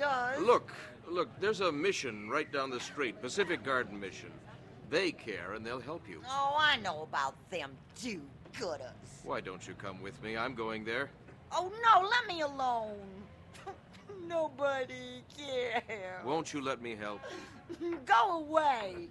does. Look, there's a mission right down the street, Pacific Garden Mission. They care, and they'll help you. Oh, I know about them do-gooders. Why don't you come with me? I'm going there. Oh, no, let me alone. Nobody cares. Won't you let me help? Go away.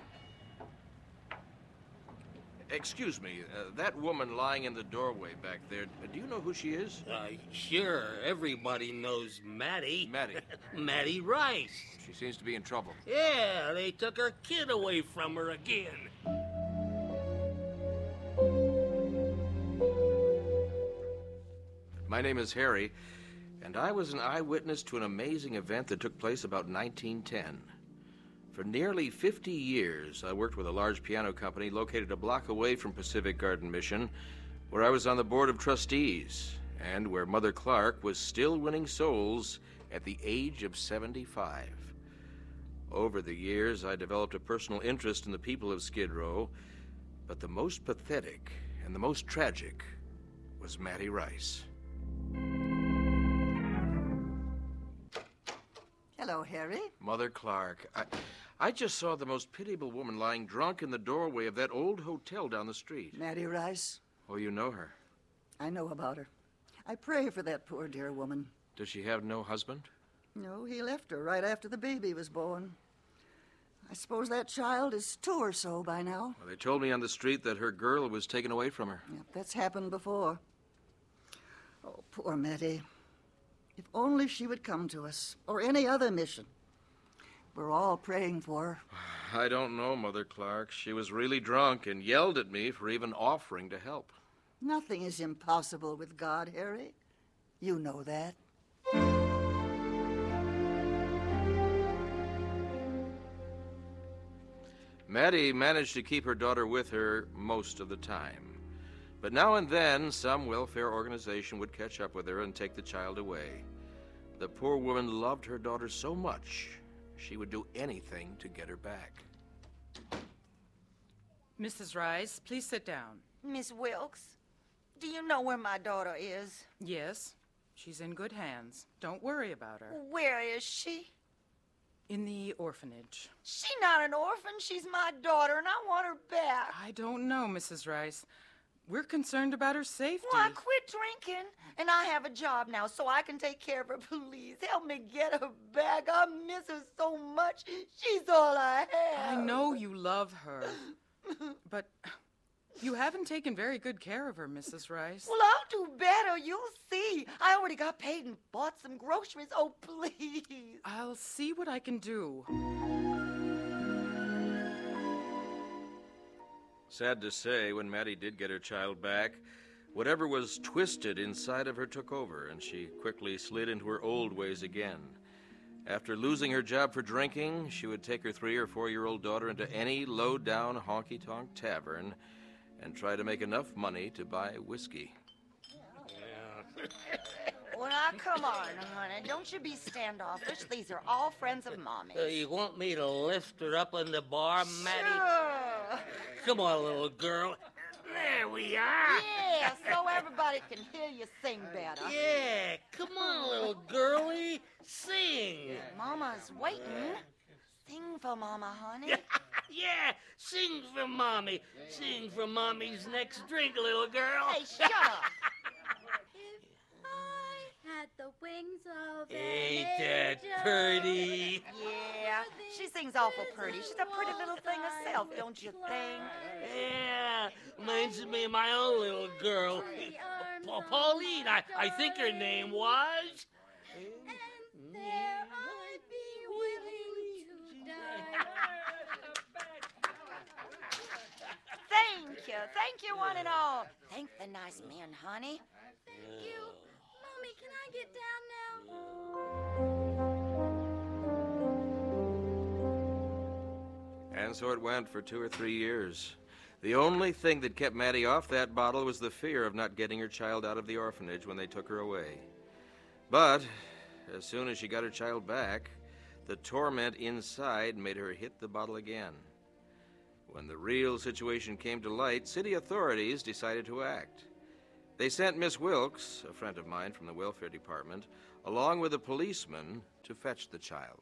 Excuse me, that woman lying in the doorway back there, do you know who she is? Sure. Everybody knows Maddie. Maddie. Maddie Rice. She seems to be in trouble. Yeah, they took her kid away from her again. My name is Harry, and I was an eyewitness to an amazing event that took place about 1910. For nearly 50 years, I worked with a large piano company located a block away from Pacific Garden Mission, where I was on the board of trustees, and where Mother Clark was still winning souls at the age of 75. Over the years, I developed a personal interest in the people of Skid Row, but the most pathetic and the most tragic was Maddie Rice. Hello, Harry. Mother Clark, I just saw the most pitiable woman lying drunk in the doorway of that old hotel down the street. Maddie Rice. Oh, you know her? I know about her. I pray for that poor dear woman. Does she have no husband? No, he left her right after the baby was born. I suppose that child is 2 or so by now. Well, they told me on the street that her girl was taken away from her. Yeah, that's happened before. Oh, poor Maddie. If only she would come to us, or any other mission. We're all praying for her. I don't know, Mother Clark. She was really drunk and yelled at me for even offering to help. Nothing is impossible with God, Harry. You know that. Maddie managed to keep her daughter with her most of the time. But now and then, some welfare organization would catch up with her and take the child away. The poor woman loved her daughter so much, she would do anything to get her back. Mrs. Rice, please sit down. Miss Wilkes, do you know where my daughter is? Yes, she's in good hands. Don't worry about her. Where is she? In the orphanage. She's not an orphan. She's my daughter, and I want her back. I don't know, Mrs. Rice. We're concerned about her safety. Well, I quit drinking, and I have a job now, so I can take care of her. Please, help me get her back. I miss her so much. She's all I have. I know you love her, but you haven't taken very good care of her, Mrs. Rice. Well, I'll do better. You'll see. I already got paid and bought some groceries. Oh, please. I'll see what I can do. Sad to say, when Maddie did get her child back, whatever was twisted inside of her took over, and she quickly slid into her old ways again. After losing her job for drinking, she would take her 3 or 4-year-old daughter into any low-down honky-tonk tavern and try to make enough money to buy whiskey. Well, now, come on, honey. Don't you be standoffish. These are all friends of Mommy's. You want me to lift her up in the bar, Maddie? Sure. Come on, little girl. There we are. Yeah, so everybody can hear you sing better. Yeah, come on, little girlie. Sing. Mama's waiting. Sing for Mama, honey. Yeah, sing for Mommy. Sing for Mommy's next drink, little girl. Hey, shut up. Had the wings of an Ain't that angel. pretty? Yeah, she sings awful pretty. She's a pretty little thing herself, don't you think? Yeah, reminds me of my own little girl. Pauline, I think her name was. And there I'd be willing to die. Thank you, one and all. Thank the nice men, honey. Thank you. Mommy, can I get down now? And so it went for 2 or 3 years. The only thing that kept Maddie off that bottle was the fear of not getting her child out of the orphanage when they took her away. But as soon as she got her child back, the torment inside made her hit the bottle again. When the real situation came to light, city authorities decided to act. They sent Miss Wilkes, a friend of mine from the welfare department, along with a policeman to fetch the child.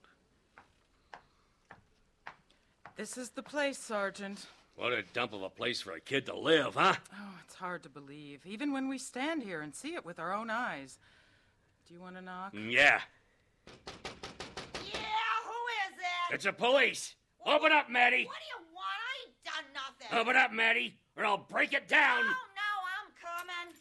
This is the place, Sergeant. What a dump of a place for a kid to live, huh? Oh, it's hard to believe, even when we stand here and see it with our own eyes. Do you want to knock? Yeah. Yeah, who is it? It's the police. Open up, Maddie. What do you want? I ain't done nothing. Open up, Maddie, or I'll break it down. No, I'm coming.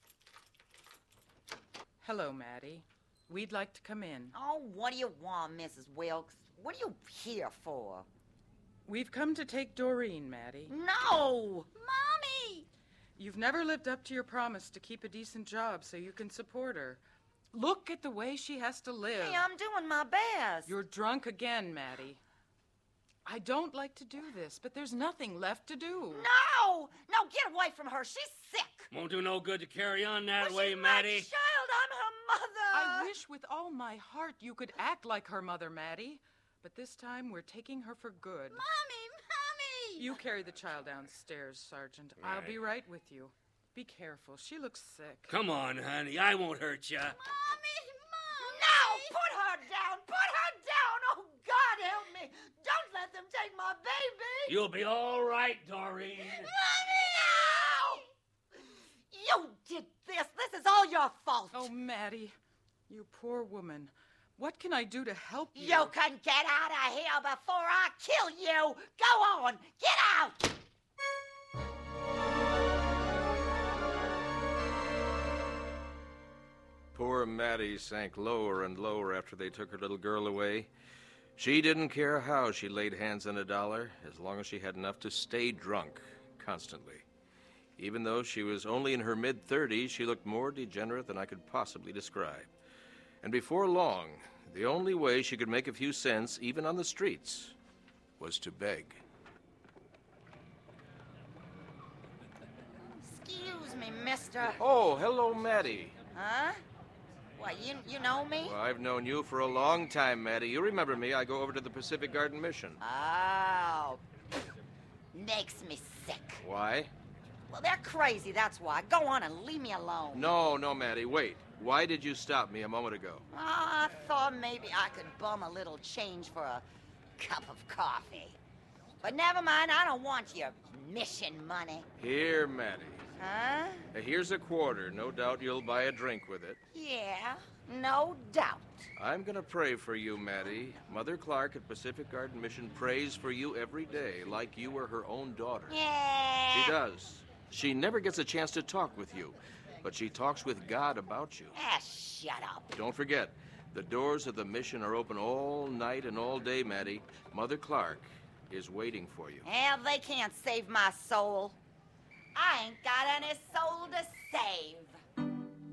Hello, Maddie. We'd like to come in. Oh, what do you want, Mrs. Wilkes? What are you here for? We've come to take Doreen, Maddie. No! Mommy! You've never lived up to your promise to keep a decent job so you can support her. Look at the way she has to live. Hey, I'm doing my best. You're drunk again, Maddie. I don't like to do this, but there's nothing left to do. No! No, get away from her. She's sick. Won't do no good to carry on that Well, way, she's Maddie. my child. I'm her mother. I wish with all my heart you could act like her mother, Maddie. But this time we're taking her for good. Mommy! You carry the child downstairs, Sergeant. I'll be right with you. Be careful. She looks sick. Come on, honey. I won't hurt you. Mommy! No! Put her down! Put her down! Oh, God help me! Don't let them take my baby! You'll be all right, Doreen. No! You did this! This is all your fault! Oh, Maddie, you poor woman. What can I do to help you? You can get out of here before I kill you! Go on! Get out! Poor Maddie sank lower and lower after they took her little girl away. She didn't care how she laid hands on $1, as long as she had enough to stay drunk constantly. Even though she was only in her mid-30s, she looked more degenerate than I could possibly describe. And before long, the only way she could make a few cents, even on the streets, was to beg. Excuse me, mister. Oh, hello, Maddie. Huh? What, you know me? Well, I've known you for a long time, Maddie. You remember me. I go over to the Pacific Garden Mission. Oh. Makes me sick. Why? Well, they're crazy, that's why. Go on and leave me alone. No, Maddie, wait. Why did you stop me a moment ago? I thought maybe I could bum a little change for a cup of coffee. But never mind, I don't want your mission money. Here, Maddie. Huh? Here's a quarter. No doubt you'll buy a drink with it. Yeah, no doubt. I'm gonna pray for you, Maddie. Mother Clark at Pacific Garden Mission prays for you every day, like you were her own daughter. Yeah. She does. She never gets a chance to talk with you, but she talks with God about you. Ah, shut up. Don't forget, the doors of the mission are open all night and all day, Maddie. Mother Clark is waiting for you. Hell, they can't save my soul. I ain't got any soul to save.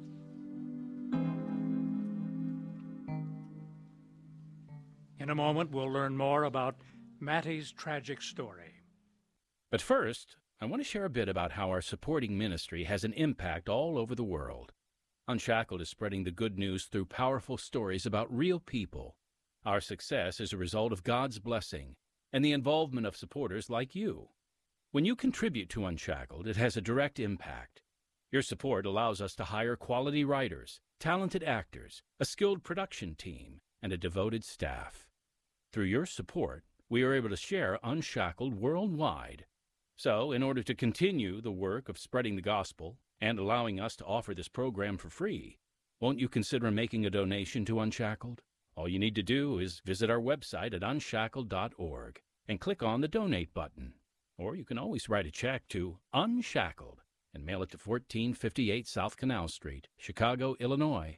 In a moment, we'll learn more about Mattie's tragic story. But first, I want to share a bit about how our supporting ministry has an impact all over the world. Unshackled is spreading the good news through powerful stories about real people. Our success is a result of God's blessing and the involvement of supporters like you. When you contribute to Unshackled, it has a direct impact. Your support allows us to hire quality writers, talented actors, a skilled production team, and a devoted staff. Through your support, we are able to share Unshackled worldwide. So, in order to continue the work of spreading the gospel and allowing us to offer this program for free, won't you consider making a donation to Unshackled? All you need to do is visit our website at unshackled.org and click on the Donate button. Or you can always write a check to Unshackled and mail it to 1458 South Canal Street, Chicago, Illinois,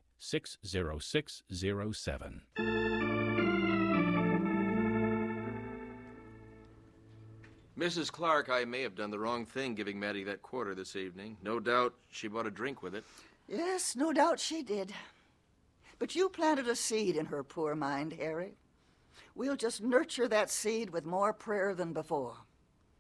60607. Mrs. Clark, I may have done the wrong thing giving Maddie that quarter this evening. No doubt she bought a drink with it. Yes, no doubt she did. But you planted a seed in her poor mind, Harry. We'll just nurture that seed with more prayer than before.